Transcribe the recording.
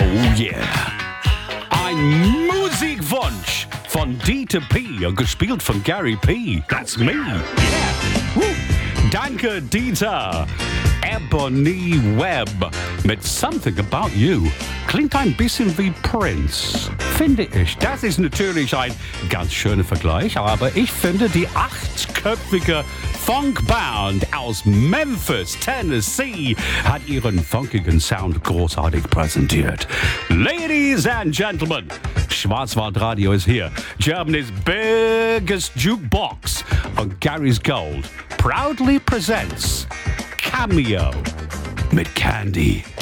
yeah. Ein Musikwunsch von Dieter P. und gespielt von Gary P. That's me. Yeah. Woo. Danke, Dieter. Ebony Webb mit Something About You. Klingt ein bisschen wie Prince, finde ich. Das ist natürlich ein ganz schöner Vergleich, aber ich finde, die 8-köpfige Funkband aus Memphis, Tennessee, hat ihren funkigen Sound großartig präsentiert. Ladies and Gentlemen, Schwarzwaldradio ist hier. Germany's biggest jukebox und Gary's Gold proudly presents Cameo mit Candy.